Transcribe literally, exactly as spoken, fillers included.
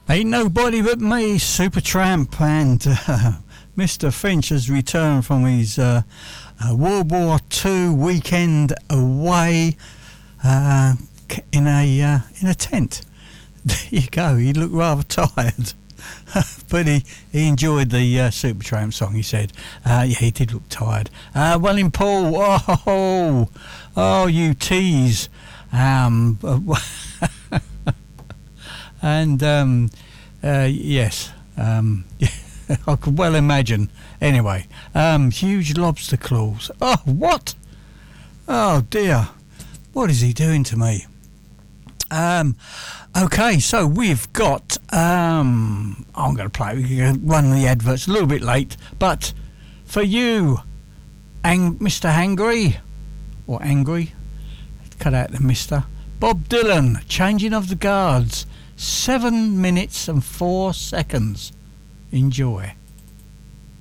Ain't Nobody But Me, Supertramp, and uh, Mister Finch has returned from his uh, uh, World War Two weekend away uh, in a uh, in a tent. There you go. He looked rather tired, but he, he enjoyed the uh, Supertramp song. He said, uh, "Yeah, he did look tired." Uh, Welling Paul, oh, oh, you tease. Um, and um, uh, yes, um, I could well imagine. Anyway, um, huge lobster claws. Oh, what? Oh dear, what is he doing to me? Um, okay, so we've got. Um, I'm going to play. We're going to run the adverts a little bit late, but for you, Ang- Mister Hangry or Angry, cut out the Mister Bob Dylan, Changing of the Guards, seven minutes and four seconds. Enjoy.